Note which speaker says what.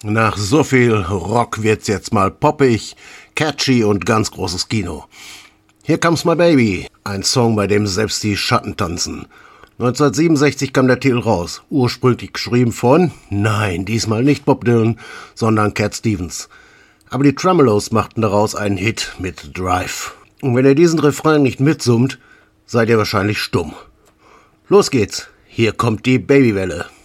Speaker 1: Nach so viel Rock wird's jetzt mal poppig, catchy und ganz großes Kino. Here Comes My Baby, ein Song, bei dem selbst die Schatten tanzen. 1967 kam der Titel raus, ursprünglich geschrieben von, nein, diesmal nicht Bob Dylan, sondern Cat Stevens. Aber die Tremeloes machten daraus einen Hit mit Drive. Und wenn ihr diesen Refrain nicht mitsummt, seid ihr wahrscheinlich stumm. Los geht's, hier kommt die Babywelle.